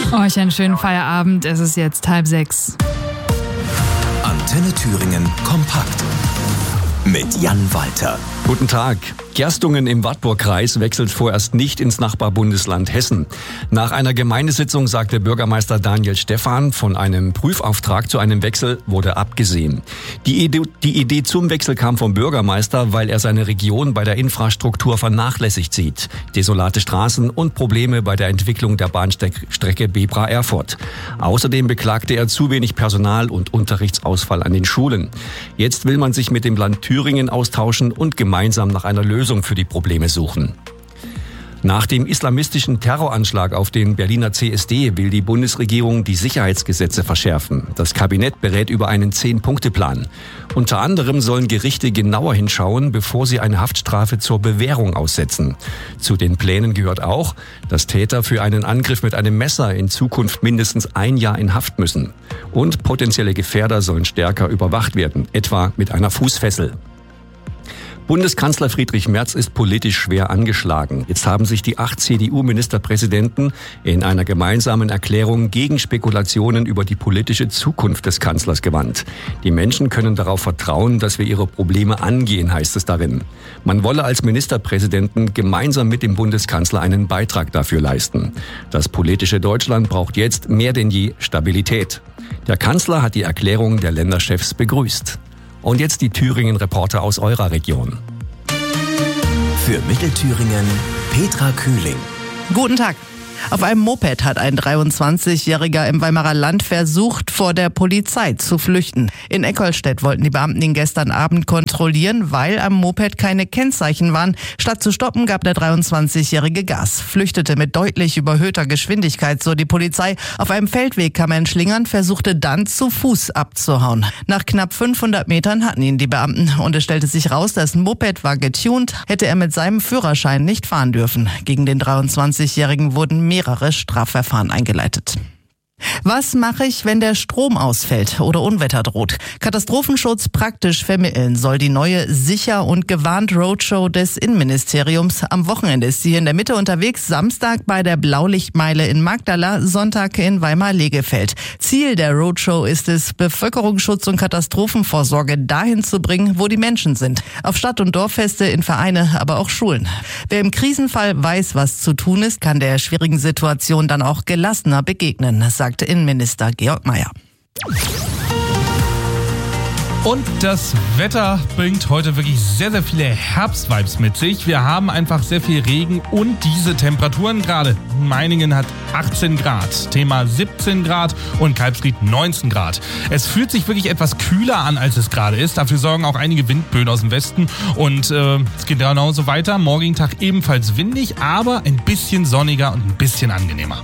Euch einen schönen Feierabend. Es ist jetzt 5:30. Antenne Thüringen kompakt mit Jan Walter. Guten Tag. Gerstungen im Wartburgkreis wechselt vorerst nicht ins Nachbarbundesland Hessen. Nach einer Gemeindesitzung sagte Bürgermeister Daniel Stephan, von einem Prüfauftrag zu einem Wechsel wurde abgesehen. Die Idee zum Wechsel kam vom Bürgermeister, weil er seine Region bei der Infrastruktur vernachlässigt sieht. Desolate Straßen und Probleme bei der Entwicklung der Bahnstrecke Bebra-Erfurt. Außerdem beklagte er zu wenig Personal und Unterrichtsausfall an den Schulen. Jetzt will man sich mit dem Land Thüringen austauschen und gemeinsam nach einer Lösung für die Probleme suchen. Nach dem islamistischen Terroranschlag auf den Berliner CSD will die Bundesregierung die Sicherheitsgesetze verschärfen. Das Kabinett berät über einen 10-Punkte-Plan. Unter anderem sollen Gerichte genauer hinschauen, bevor sie eine Haftstrafe zur Bewährung aussetzen. Zu den Plänen gehört auch, dass Täter für einen Angriff mit einem Messer in Zukunft mindestens 1 Jahr in Haft müssen. Und potenzielle Gefährder sollen stärker überwacht werden, etwa mit einer Fußfessel. Bundeskanzler Friedrich Merz ist politisch schwer angeschlagen. Jetzt haben sich die 8 CDU-Ministerpräsidenten in einer gemeinsamen Erklärung gegen Spekulationen über die politische Zukunft des Kanzlers gewandt. Die Menschen können darauf vertrauen, dass wir ihre Probleme angehen, heißt es darin. Man wolle als Ministerpräsidenten gemeinsam mit dem Bundeskanzler einen Beitrag dafür leisten. Das politische Deutschland braucht jetzt mehr denn je Stabilität. Der Kanzler hat die Erklärung der Länderchefs begrüßt. Und jetzt die Thüringen-Reporter aus eurer Region. Für Mittelthüringen Petra Kühling. Guten Tag. Auf einem Moped hat ein 23-Jähriger im Weimarer Land versucht, vor der Polizei zu flüchten. In Eckolstedt wollten die Beamten ihn gestern Abend kontrollieren, weil am Moped keine Kennzeichen waren. Statt zu stoppen, gab der 23-Jährige Gas, flüchtete mit deutlich überhöhter Geschwindigkeit, so die Polizei. Auf einem Feldweg kam er in Schlingern, versuchte dann zu Fuß abzuhauen. Nach knapp 500 Metern hatten ihn die Beamten und es stellte sich raus, das Moped war getuned, hätte er mit seinem Führerschein nicht fahren dürfen. Gegen den 23-Jährigen wurden mehrere Strafverfahren eingeleitet. Was mache ich, wenn der Strom ausfällt oder Unwetter droht? Katastrophenschutz praktisch vermitteln soll die neue Sicher und gewarnt Roadshow des Innenministeriums. Am Wochenende ist sie hier in der Mitte unterwegs, Samstag bei der Blaulichtmeile in Magdala, Sonntag in Weimar-Legefeld. Ziel der Roadshow ist es, Bevölkerungsschutz und Katastrophenvorsorge dahin zu bringen, wo die Menschen sind. Auf Stadt- und Dorffeste, in Vereine, aber auch Schulen. Wer im Krisenfall weiß, was zu tun ist, kann der schwierigen Situation dann auch gelassener begegnen, sagte Innenminister Georg Mayer. Und das Wetter bringt heute wirklich sehr, sehr viele Herbstvibes mit sich. Wir haben einfach sehr viel Regen und diese Temperaturen gerade. Meiningen hat 18 Grad, Thema 17 Grad und Kalbsried 19 Grad. Es fühlt sich wirklich etwas kühler an, als es gerade ist. Dafür sorgen auch einige Windböen aus dem Westen. Und es geht genauso weiter. Morgigen Tag ebenfalls windig, aber ein bisschen sonniger und ein bisschen angenehmer.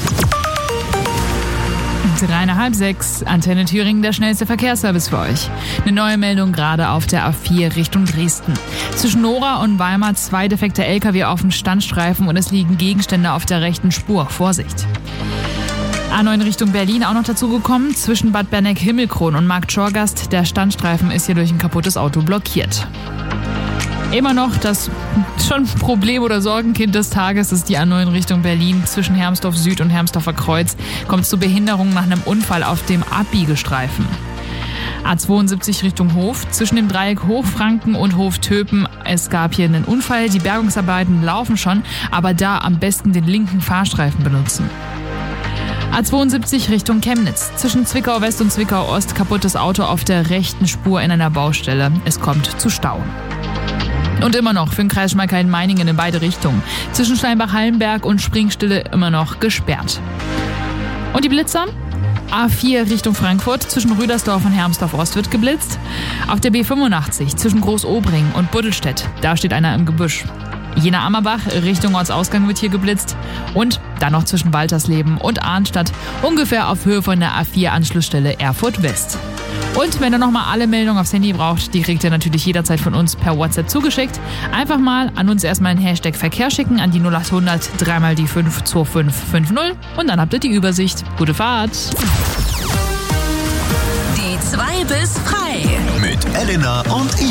5:30, Antenne Thüringen, der schnellste Verkehrsservice für euch. Eine neue Meldung gerade auf der A4 Richtung Dresden. Zwischen Nora und Weimar 2 defekte LKW auf dem Standstreifen und es liegen Gegenstände auf der rechten Spur. Vorsicht! A9 Richtung Berlin auch noch dazugekommen. Zwischen Bad Berneck-Himmelkron und Markt-Schorgast. Der Standstreifen ist hier durch ein kaputtes Auto blockiert. Immer noch das schon Problem oder Sorgenkind des Tages ist die A9 Richtung Berlin. Zwischen Hermsdorf Süd und Hermsdorfer Kreuz kommt es zu Behinderungen nach einem Unfall auf dem Abbiegestreifen. A72 Richtung Hof. Zwischen dem Dreieck Hochfranken und Hoftöpen. Es gab hier einen Unfall. Die Bergungsarbeiten laufen schon, aber da am besten den linken Fahrstreifen benutzen. A72 Richtung Chemnitz. Zwischen Zwickau West und Zwickau Ost kaputtes Auto auf der rechten Spur in einer Baustelle. Es kommt zu Stau. Und immer noch für den Kreis Schmalkalden-Meiningen in beide Richtungen. Zwischen Steinbach-Hallenberg und Springstille immer noch gesperrt. Und die Blitzer? A4 Richtung Frankfurt. Zwischen Rüdersdorf und Hermsdorf-Ost wird geblitzt. Auf der B85 zwischen Großobring und Buddelstedt. Da steht einer im Gebüsch. Jena-Ammerbach Richtung Ortsausgang wird hier geblitzt. Und dann noch zwischen Waltersleben und Arnstadt. Ungefähr auf Höhe von der A4-Anschlussstelle Erfurt West. Und wenn ihr nochmal alle Meldungen aufs Handy braucht, die kriegt ihr natürlich jederzeit von uns per WhatsApp zugeschickt. Einfach mal an uns erstmal einen Hashtag Verkehr schicken an die 0800 3 die 5 2550 und dann habt ihr die Übersicht. Gute Fahrt! Die 2 bis frei. Mit Elena und